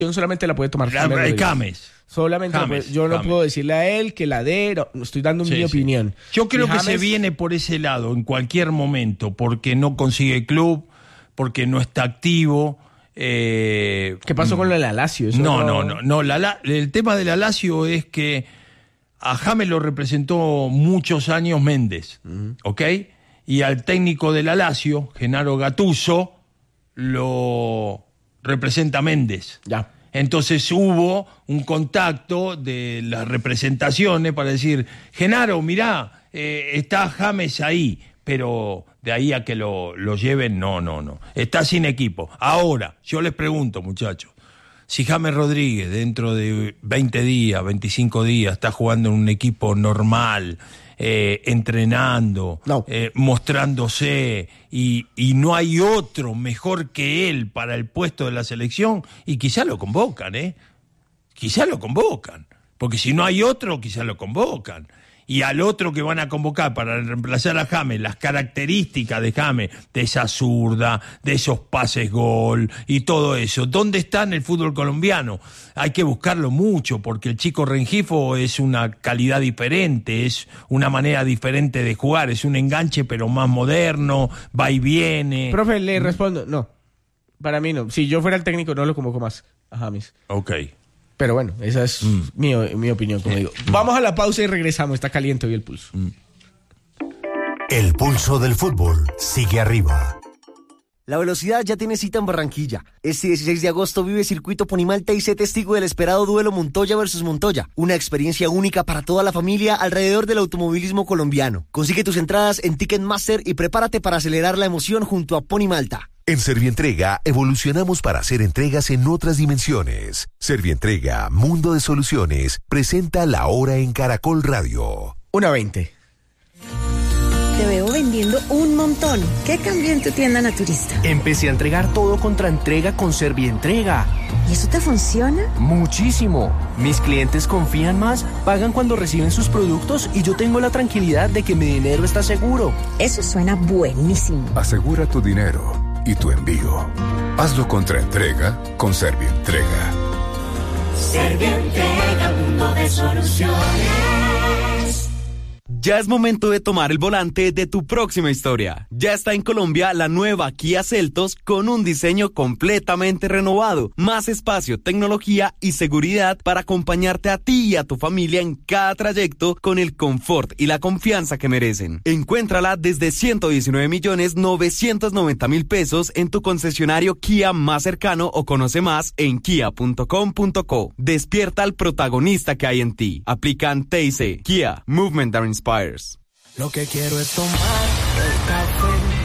solamente la puede tomar James. Solamente yo no puedo decirle a él que la dé, no, estoy dando mi opinión. Yo creo que James se viene por ese lado en cualquier momento, porque no consigue club, porque no está activo. ¿Qué pasó con lo de la Lazio? No. El tema de la Lazio es que a James lo representó muchos años Méndez, ¿ok? Y al técnico de la Lazio, Gennaro Gattuso, lo representa Méndez. Ya. Entonces hubo un contacto de las representaciones para decir, Gennaro, mirá, está James ahí, pero de ahí a que lo lleven, no. Está sin equipo. Ahora, yo les pregunto, muchachos, si James Rodríguez dentro de 20 días, 25 días, está jugando en un equipo normal, entrenando, mostrándose, y no hay otro mejor que él para el puesto de la selección, y quizá lo convocan, quizá lo convocan, porque si no hay otro, quizá lo convocan. Y al otro que van a convocar para reemplazar a James, las características de James, de esa zurda, de esos pases gol y todo eso, ¿dónde está en el fútbol colombiano? Hay que buscarlo mucho, porque el chico Rengifo es una calidad diferente, es una manera diferente de jugar, es un enganche pero más moderno, va y viene. Profe, le respondo, no, para mí no. Si yo fuera el técnico no lo convoco más a James. Ok. Pero bueno, esa es mi opinión, como digo. Vamos a la pausa y regresamos. Está caliente hoy el pulso. El pulso del fútbol sigue arriba. La velocidad ya tiene cita en Barranquilla. Este 16 de agosto vive Circuito Ponimalta y sé testigo del esperado duelo Montoya versus Montoya. Una experiencia única para toda la familia alrededor del automovilismo colombiano. Consigue tus entradas en Ticketmaster y prepárate para acelerar la emoción junto a Ponimalta. En Servientrega evolucionamos para hacer entregas en otras dimensiones. Servientrega, Mundo de Soluciones, presenta La Hora en Caracol Radio. 1:20. Te veo vendiendo un montón. ¿Qué cambió en tu tienda naturista? Empecé a entregar todo contra entrega con Servientrega. ¿Y eso te funciona? Muchísimo. Mis clientes confían más, pagan cuando reciben sus productos y yo tengo la tranquilidad de que mi dinero está seguro. Eso suena buenísimo. Asegura tu dinero y tu envío. Hazlo contra entrega con Servientrega. Servientrega, mundo de soluciones. Ya es momento de tomar el volante de tu próxima historia. Ya está en Colombia la nueva Kia Seltos con un diseño completamente renovado, más espacio, tecnología y seguridad para acompañarte a ti y a tu familia en cada trayecto con el confort y la confianza que merecen. Encuéntrala desde 119.990.000 pesos en tu concesionario Kia más cercano o conoce más en kia.com.co. Despierta al protagonista que hay en ti. Aplican TIC. Kia, Movement that Inspires. Lo que quiero es tomar el café